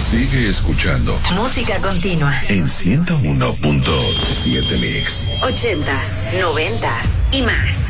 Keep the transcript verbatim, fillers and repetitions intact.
Sigue escuchando música continua en ciento uno punto siete Mix. Ochentas, noventas y más.